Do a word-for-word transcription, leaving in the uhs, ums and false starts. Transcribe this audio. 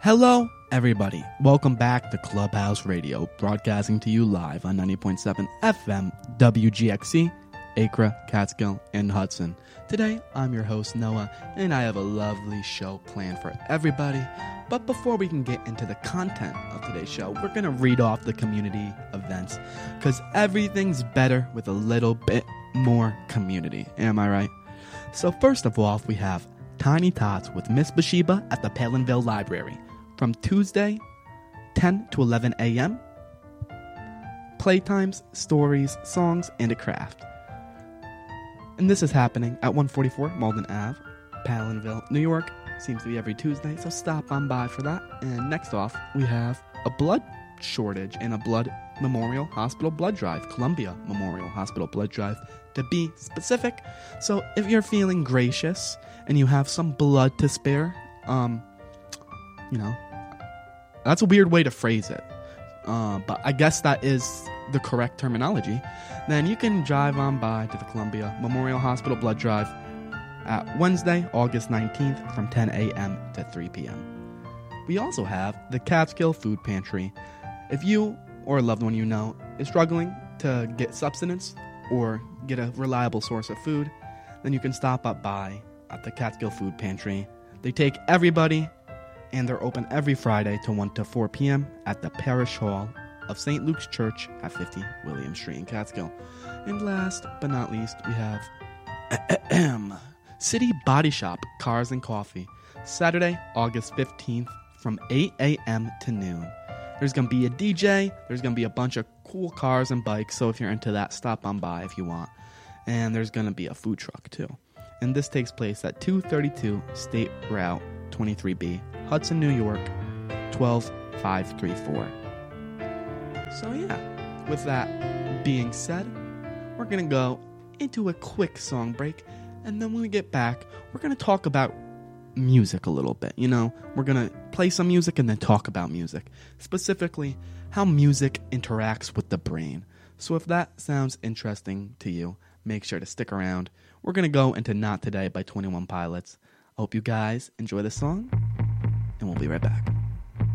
Hello, everybody. Welcome back to Clubhouse Radio, broadcasting to you live on ninety point seven F M W G X C, Acre, Catskill, and Hudson. Today, I'm your host, Noah, and I have a lovely show planned for everybody. But before we can get into the content of today's show, we're going to read off the community events, because everything's better with a little bit more community. Am I right? So first of all, we have Tiny Tots with Miss Bathsheba at the Palinville Library from Tuesday, ten to eleven a.m. Playtimes, stories, songs, and a craft. And this is happening at one forty-four Malden Avenue, Palinville, New York. Seems to be every Tuesday, so stop on by for that. And next off, we have a blood shortage and a blood Memorial Hospital blood drive, Columbia Memorial Hospital blood drive, to be specific. So if you're feeling gracious and you have some blood to spare, um, you know, that's a weird way to phrase it. Uh, but I guess that is the correct terminology. Then you can drive on by to the Columbia Memorial Hospital blood drive at Wednesday, August nineteenth from ten a.m. to three p.m. We also have the Catskill Food Pantry. If you or a loved one you know is struggling to get subsistence or get a reliable source of food, then you can stop up by at the Catskill Food Pantry. They take everybody, and they're open every Friday to one to four p.m. at the Parish Hall of Saint Luke's Church at fifty William Street in Catskill. And last but not least, we have City Body Shop Cars and Coffee, Saturday, August fifteenth from eight a.m. to noon. There's going to be a D J, there's going to be a bunch of cool cars and bikes, so if you're into that, stop on by if you want. And there's going to be a food truck too. And this takes place at two thirty-two State Route twenty-three B, Hudson, New York, twelve five three four. So yeah, with that being said, we're going to go into a quick song break, and then when we get back, we're going to talk about music a little bit. You know, we're going to play some music and then talk about music. Specifically, how music interacts with the brain. So if that sounds interesting to you, make sure to stick around. We're going to go into Not Today by twenty-one Pilots. I hope you guys enjoy the song, and we'll be right back.